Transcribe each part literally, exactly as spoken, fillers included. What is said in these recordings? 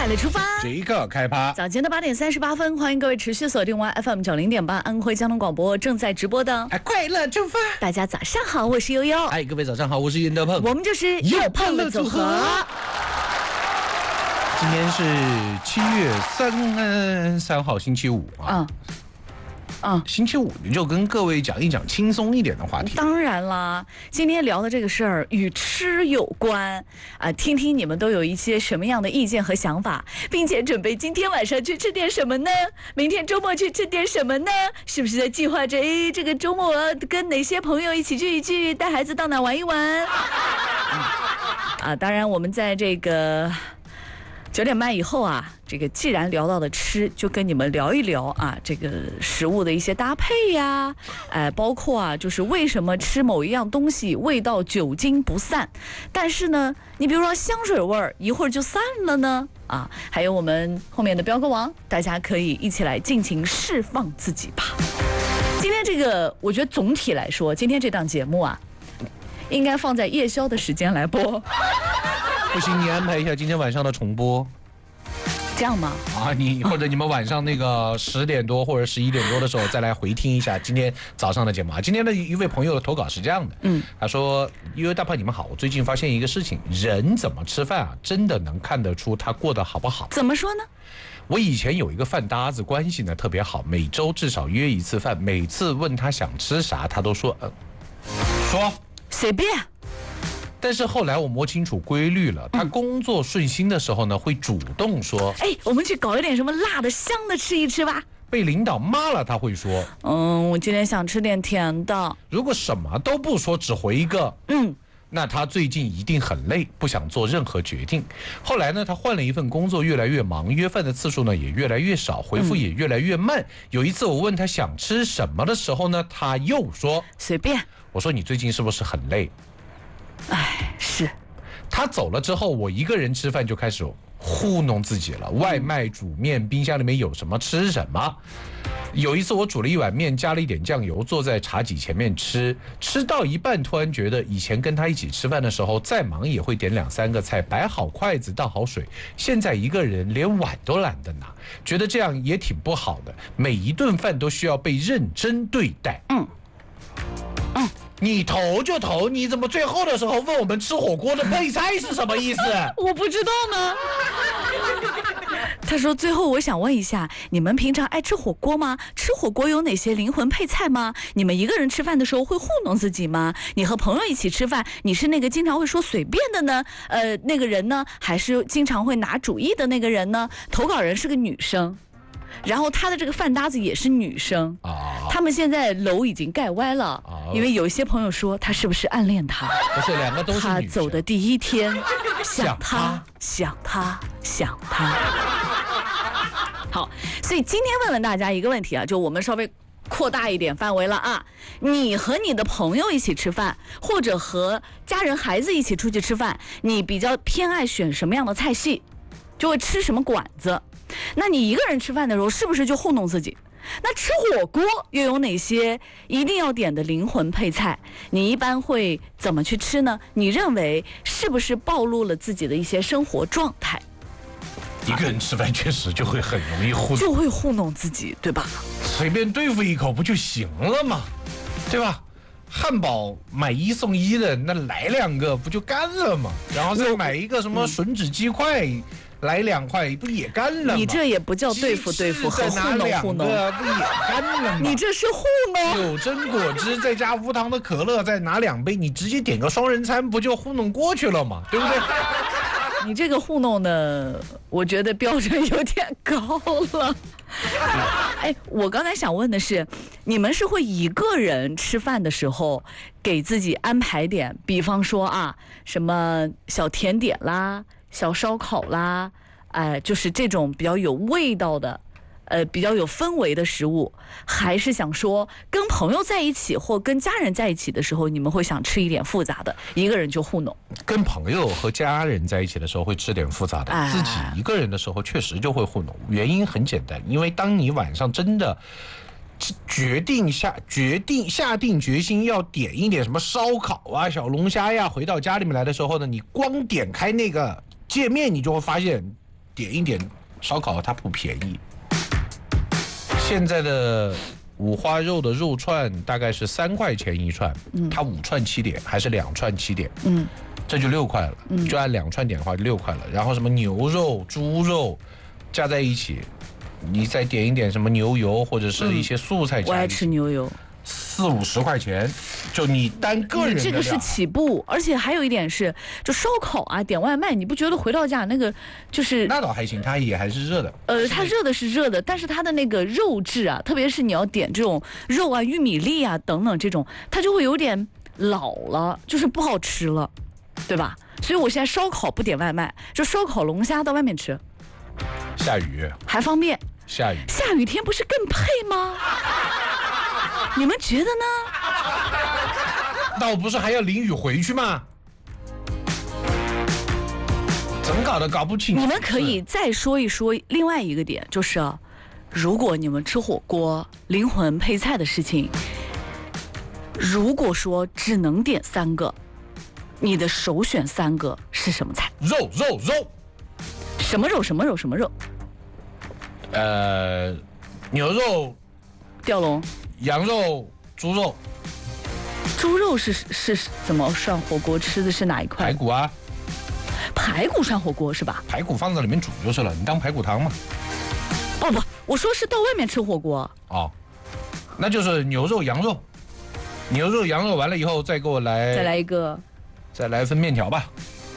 快乐出发， 这个开趴。 早间的八点三十八分，欢迎各位持续锁定完 F M 九零点八安徽交通广播正在直播的哎，快乐出发。 大家早上好，我是悠悠。 哎，各位早上好，我是袁德鹏。 我们就是又胖的组合。 今天是七月三嗯三号星期五啊。嗯嗯， 星期五就跟各位讲一讲轻松一点的话题。 当然啦，今天聊的这个事儿与吃有关啊、呃，听听你们都有一些什么样的意见和想法，并且准备今天晚上去吃点什么呢？明天周末去吃点什么呢？是不是在计划着哎，这个周末跟哪些朋友一起聚一聚，带孩子到哪玩一玩？嗯、啊，当然我们在这个九点半以后啊，这个既然聊到的吃，就跟你们聊一聊啊，这个食物的一些搭配呀，呃，包括啊，就是为什么吃某一样东西味道久经不散，但是呢，你比如说香水味儿一会儿就散了呢？啊，还有我们后面的彪哥王，大家可以一起来尽情释放自己吧。今天这个，我觉得总体来说，今天这档节目啊，应该放在夜宵的时间来播。 不行，你安排一下今天晚上的重播， 这样吗？ 啊，你或者你们晚上那个十点多或者十一点多的时候再来回听一下今天早上的节目啊。今天的一位朋友的投稿是这样的，嗯，他说：“因为大胖你们好，我最近发现一个事情，人怎么吃饭啊，真的能看得出他过得好不好。 怎么说呢？ 我以前有一个饭搭子，关系呢特别好，每周至少约一次饭，每次问他想吃啥，他都说呃，说随便。” 但是后来我摸清楚规律了，他工作顺心的时候呢，会主动说：“ 哎，我们去搞一点什么辣的、香的吃一吃吧。” 被领导骂了，他会说：“ 嗯，我今天想吃点甜的。” 如果什么都不说，只回一个“嗯”，那他最近一定很累，不想做任何决定。后来呢，他换了一份工作，越来越忙，约饭的次数呢也越来越少，回复也越来越慢。嗯、有一次我问他想吃什么的时候呢，他又说：“ 随便。” 我说：“你最近是不是很累？” 哎，是。 他走了之后，我一个人吃饭就开始糊弄自己了。外卖、煮面，冰箱里面有什么吃什么。有一次我煮了一碗面，加了一点酱油，坐在茶几前面吃，吃到一半，突然觉得以前跟他一起吃饭的时候，再忙也会点两三个菜，摆好筷子，倒好水。现在一个人连碗都懒得拿，觉得这样也挺不好的。每一顿饭都需要被认真对待。嗯。嗯。你投就投，你怎么最后的时候问我们吃火锅的配菜是什么意思？ 我不知道呢。他说最后我想问一下，你们平常爱吃火锅吗？吃火锅有哪些灵魂配菜吗？你们一个人吃饭的时候会糊弄自己吗？你和朋友一起吃饭，你是那个经常会说随便的呢？呃，那个人呢？还是经常会拿主意的那个人呢？投稿人是个女生。然后他的这个饭搭子也是女生，啊、他们现在楼已经盖歪了，啊、因为有一些朋友说他是不是暗恋他？ 不是，两个都是女生。 他走的第一天，想他，想他，想他。好，所以今天问问大家一个问题啊，就我们稍微扩大一点范围了啊，你和你的朋友一起吃饭，或者和家人孩子一起出去吃饭，你比较偏爱选什么样的菜系，就会吃什么馆子？那你一个人吃饭的时候，是不是就糊弄自己？那吃火锅又有哪些一定要点的灵魂配菜？你一般会怎么去吃呢？你认为是不是暴露了自己的一些生活状态？ 一个人吃饭确实就会很容易糊弄， 就会糊弄自己，对吧？ 随便对付一口不就行了吗？对吧？汉堡买一送一的，那来两个不就干了吗？然后再买一个什么吮指鸡块。嗯来两块不也干了吗？ 你这也不叫对付对付和糊弄糊弄， 不也干了吗？ 你这是糊弄。 有真果汁再加无糖的可乐，再拿两杯，你直接点个双人餐，不就糊弄过去了吗？对不对？ 你这个糊弄的，我觉得标准有点高了。哎，我刚才想问的是，你们是会一个人吃饭的时候给自己安排点，比方说啊，什么小甜点啦？小烧烤啦，哎、呃，就是这种比较有味道的，呃，比较有氛围的食物，还是想说跟朋友在一起或跟家人在一起的时候，你们会想吃一点复杂的，一个人就糊弄。 跟朋友和家人在一起的时候会吃点复杂的，哎、自己一个人的时候确实就会糊弄。原因很简单，因为当你晚上真的决定下决定下定决心要点一点什么烧烤啊、小龙虾呀，回到家里面来的时候呢，你光点开那个界面，你就会发现点一点烧烤它不便宜。现在的五花肉的肉串大概是三块钱一串，嗯，它五串起点还是两串起点，嗯，这就六块了，嗯，就按两串点的话就六块了。然后什么牛肉、猪肉加在一起，你再点一点什么牛油或者是一些素菜加一起， 我爱吃牛油。 四五十块钱，就你单个人的这个是起步，而且还有一点是，就烧烤啊，点外卖，你不觉得回到家那个就是那倒还行，它也还是热的。 呃，它热的是热的，但是它的那个肉质啊，特别是你要点这种肉啊、玉米粒啊等等这种，它就会有点老了，就是不好吃了，对吧？所以我现在烧烤不点外卖，就烧烤龙虾到外面吃。 下雨还方便。 下雨下雨天不是更配吗？你们觉得呢？ 那我不是还要淋雨回去吗？怎么搞的？搞不清楚。 你们可以再说一说另外一个点，就是如果你们吃火锅，灵魂配菜的事情，如果说只能点三个，你的首选三个是什么菜？ 肉肉肉。 什么肉？什么肉？什么肉？ 呃，牛肉。 吊龙。 羊肉、猪肉， 猪肉是是是怎么涮火锅吃的？是哪一块？ 排骨啊， 排骨涮火锅是吧？ 排骨放在里面煮就是了，你当排骨汤嘛。 哦不，我说是到外面吃火锅。 哦，那就是牛肉、羊肉，牛肉、羊肉完了以后再给我来， 再来一个， 再来一份面条吧。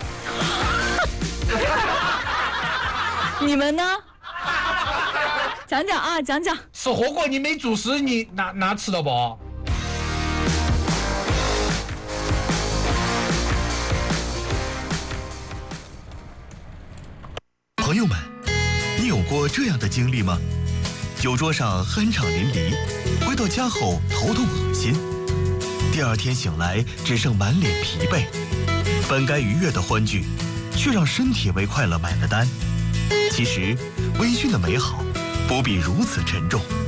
你们呢？讲讲啊，讲讲。 吃火锅你没主食，你哪哪吃得饱？ 朋友们，你有过这样的经历吗？酒桌上酣畅淋漓，回到家后头痛恶心，第二天醒来只剩满脸疲惫，本该愉悦的欢聚，却让身体为快乐买了单。其实，微醺的美好不必如此沉重。